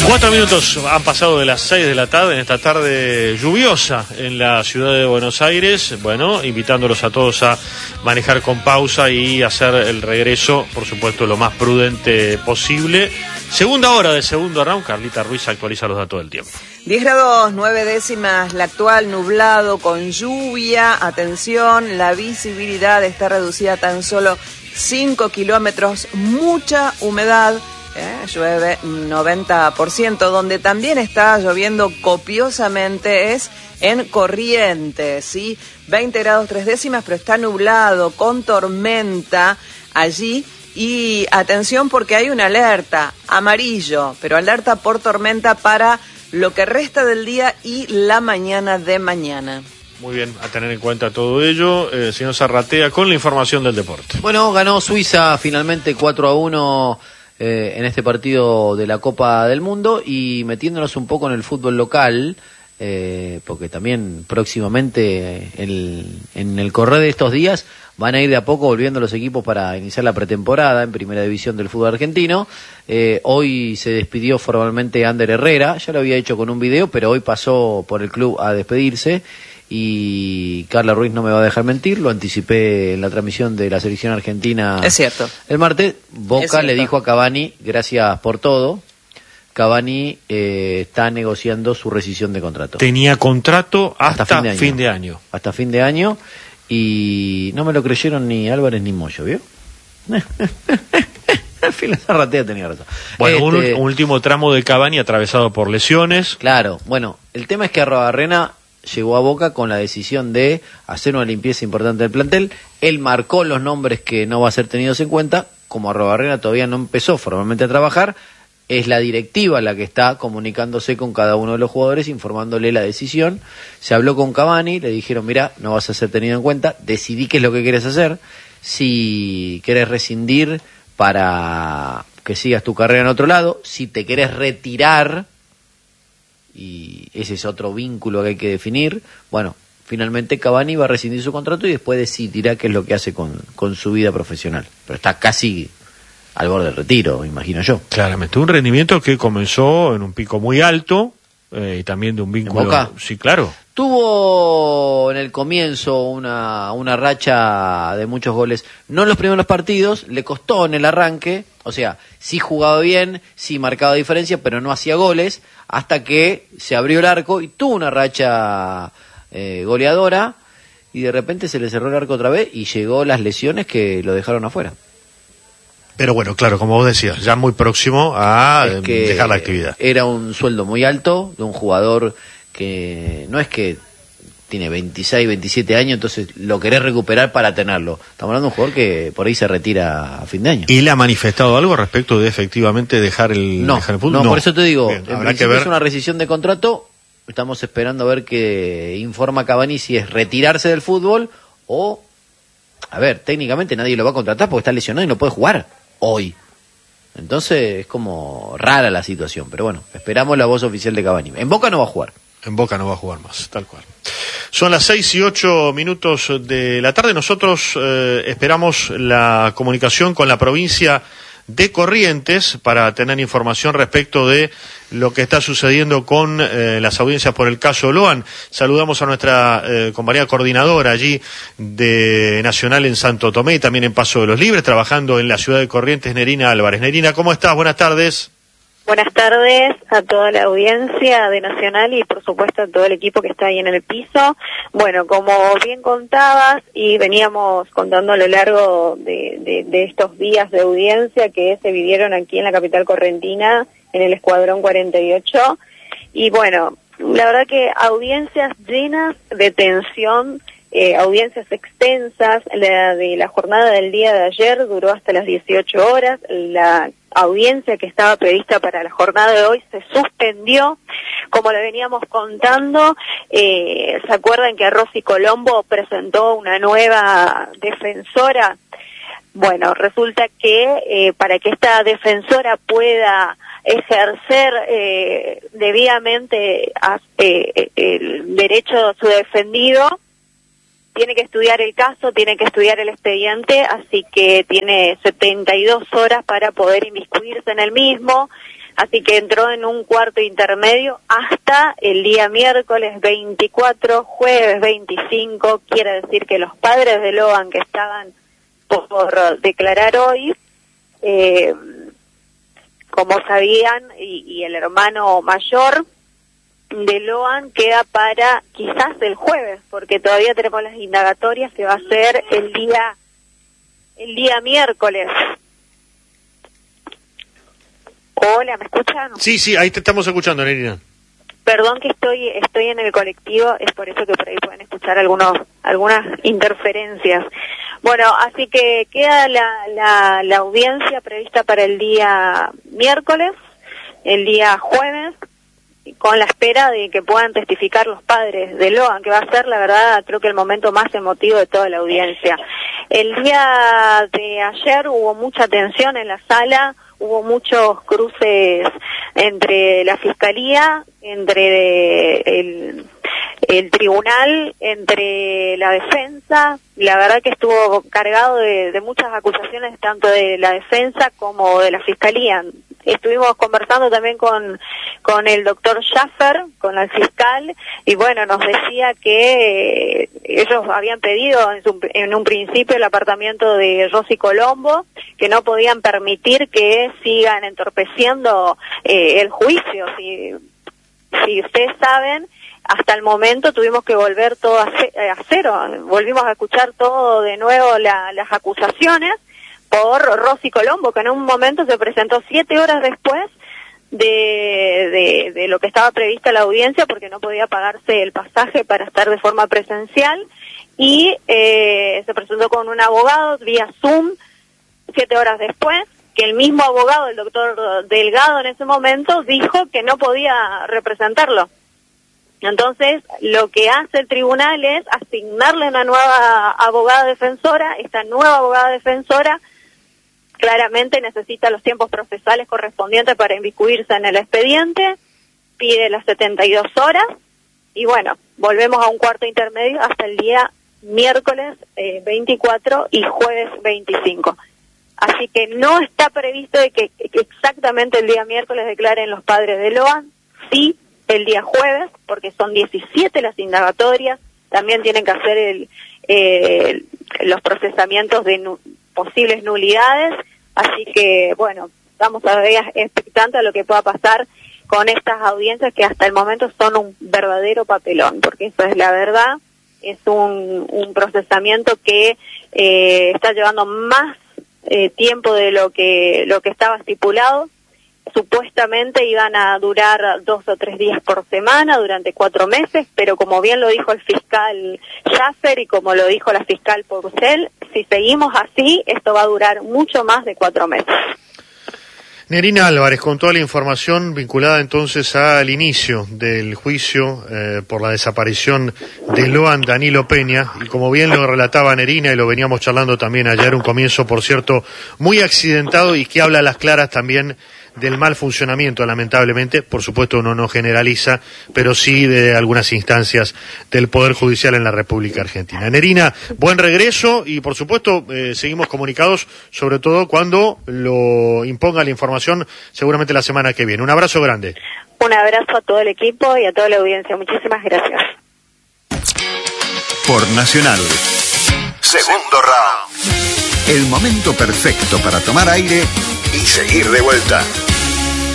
4 minutos han pasado de las 6 de la tarde en esta tarde lluviosa en la ciudad de Buenos Aires. Bueno, invitándolos a todos a manejar con pausa y hacer el regreso, por supuesto, lo más prudente posible. Segunda hora de segundo round. Carlita Ruiz actualiza los datos del tiempo. 10 grados 9 décimas la actual, nublado con lluvia. Atención, la visibilidad está reducida a tan solo 5 kilómetros, mucha humedad. Llueve 90%, donde también está lloviendo copiosamente es en Corrientes, ¿sí? 20 grados 3 décimas, pero está nublado, con tormenta allí. Y atención porque hay una alerta amarillo, pero alerta por tormenta para lo que resta del día y la mañana de mañana. Muy bien, a tener en cuenta todo ello. Señor Zarratea, con la información del deporte. Bueno, ganó Suiza finalmente 4-1 en este partido de la Copa del Mundo, y metiéndonos un poco en el fútbol local, porque también próximamente en el correr de estos días van a ir de a poco volviendo los equipos para iniciar la pretemporada en Primera División del fútbol argentino. Hoy se despidió formalmente Ander Herrera, ya lo había hecho con un video, pero hoy pasó por el club a despedirse. Y Carla Ruiz no me va a dejar mentir, lo anticipé en la transmisión de la selección argentina. Es cierto. El martes, Boca le dijo a Cavani, gracias por todo. Cavani está negociando su rescisión de contrato. Tenía contrato hasta fin de año. Hasta fin de año, y no me lo creyeron ni Álvarez ni Moyo, ¿vio? Al fin la Zarratea tenía razón. Bueno, un último tramo de Cavani atravesado por lesiones. Claro, bueno, el tema es que Arrobarrena llegó a Boca con la decisión de hacer una limpieza importante del plantel. Él marcó los nombres que no va a ser tenidos en cuenta. Como Arrobarrena todavía no empezó formalmente a trabajar, es la directiva la que está comunicándose con cada uno de los jugadores, informándole la decisión. Se habló con Cavani, le dijeron, mirá, no vas a ser tenido en cuenta, decidí qué es lo que quieres hacer, si querés rescindir para que sigas tu carrera en otro lado, si te querés retirar, y ese es otro vínculo que hay que definir. Bueno, finalmente Cavani va a rescindir su contrato y después decidirá qué es lo que hace con su vida profesional. Pero está casi al borde del retiro, imagino yo. Claramente, un rendimiento que comenzó en un pico muy alto, y también de un vínculo. ¿En Boca? Sí, claro. Tuvo en el comienzo una racha de muchos goles, no en los primeros partidos, le costó en el arranque, o sea, sí jugaba bien, sí marcaba diferencia, pero no hacía goles, hasta que se abrió el arco y tuvo una racha goleadora, y de repente se le cerró el arco otra vez y llegó las lesiones que lo dejaron afuera. Pero bueno, claro, como vos decías, ya muy próximo a dejar la actividad. Era un sueldo muy alto de un jugador que no es que tiene 26, 27 años, entonces lo querés recuperar para tenerlo. Estamos hablando de un jugador que por ahí se retira a fin de año. ¿Y le ha manifestado algo respecto de efectivamente dejar el fútbol? No, por eso te digo, bien, en principio es una rescisión de contrato. Estamos esperando a ver qué informa Cavani, si es retirarse del fútbol o, a ver, técnicamente nadie lo va a contratar porque está lesionado y no puede jugar hoy. Entonces es como rara la situación, pero bueno, esperamos la voz oficial de Cavani. En Boca no va a jugar. En Boca no va a jugar más, tal cual. Son las 6:08 de la tarde. Nosotros esperamos la comunicación con la provincia de Corrientes para tener información respecto de lo que está sucediendo con las audiencias por el caso Loan. Saludamos a nuestra compañera coordinadora allí de Nacional en Santo Tomé y también en Paso de los Libres, trabajando en la ciudad de Corrientes, Nerina Álvarez. Nerina, ¿cómo estás? Buenas tardes. Buenas tardes a toda la audiencia de Nacional y por supuesto a todo el equipo que está ahí en el piso. Bueno, como bien contabas y veníamos contando a lo largo de estos días de audiencia que se vivieron aquí en la capital correntina, en el Escuadrón 48, y bueno, la verdad que audiencias llenas de tensión, audiencias extensas. La de la jornada del día de ayer duró hasta las 18 horas, la audiencia que estaba prevista para la jornada de hoy se suspendió, como le veníamos contando. ¿Se acuerdan que Rosy Colombo presentó una nueva defensora? Bueno, resulta que para que esta defensora pueda ejercer debidamente el derecho de su defendido, tiene que estudiar el caso, tiene que estudiar el expediente, así que tiene 72 horas para poder inmiscuirse en el mismo. así que entró en un cuarto intermedio hasta el día miércoles 24, jueves 25, quiere decir que los padres de Loan que estaban por declarar hoy, como sabían, y el hermano mayor de Loan queda para quizás el jueves, porque todavía tenemos las indagatorias que va a ser el día miércoles. Hola, ¿me escuchan? Sí, ahí te estamos escuchando, Nerina. Perdón que estoy en el colectivo, es por eso que por ahí pueden escuchar algunas interferencias. Bueno, así que queda la audiencia prevista para el día miércoles, el día jueves, con la espera de que puedan testificar los padres de Loan, que va a ser, la verdad, creo que el momento más emotivo de toda la audiencia. El día de ayer hubo mucha tensión en la sala, hubo muchos cruces entre la fiscalía, entre el tribunal, entre la defensa. La verdad que estuvo cargado de muchas acusaciones, tanto de la defensa como de la fiscalía. Estuvimos conversando también con el doctor Schaffer, con el fiscal, y bueno, nos decía que ellos habían pedido en un principio el apartamiento de Rosy Colombo, que no podían permitir que sigan entorpeciendo el juicio. Si ustedes saben, hasta el momento tuvimos que volver todo a cero, volvimos a escuchar todo de nuevo las acusaciones por Rosy Colombo, que en un momento se presentó 7 horas después de lo que estaba prevista la audiencia, porque no podía pagarse el pasaje para estar de forma presencial, y se presentó con un abogado vía Zoom 7 horas después, que el mismo abogado, el doctor Delgado, en ese momento dijo que no podía representarlo. Entonces, lo que hace el tribunal es asignarle una nueva abogada defensora. Esta nueva abogada defensora claramente necesita los tiempos procesales correspondientes para inmiscuirse en el expediente, pide las 72 horas, y bueno, volvemos a un cuarto intermedio hasta el día miércoles 24 y jueves 25. Así que no está previsto de que exactamente el día miércoles declaren los padres de Loan, sí el día jueves, porque son 17 las indagatorias, también tienen que hacer los procesamientos de posibles nulidades, así que bueno, estamos todavía expectantes a lo que pueda pasar con estas audiencias, que hasta el momento son un verdadero papelón, porque eso es la verdad, es un procesamiento que está llevando más tiempo de lo que estaba estipulado. Supuestamente iban a durar 2 o 3 días por semana durante 4 meses, pero como bien lo dijo el fiscal Schaffer y como lo dijo la fiscal Porcel, si seguimos así, esto va a durar mucho más de 4 meses. Nerina Álvarez, con toda la información vinculada entonces al inicio del juicio por la desaparición de Loan Danilo Peña, y como bien lo relataba Nerina y lo veníamos charlando también ayer, un comienzo, por cierto, muy accidentado y que habla a las claras también del mal funcionamiento, lamentablemente, por supuesto uno no generaliza, pero sí de algunas instancias del Poder Judicial en la República Argentina. Nerina, buen regreso y por supuesto seguimos comunicados, sobre todo cuando lo imponga la información, seguramente la semana que viene. Un abrazo grande. Un abrazo a todo el equipo y a toda la audiencia. Muchísimas gracias. Por Nacional. Segundo round. El momento perfecto para tomar aire y seguir de vuelta.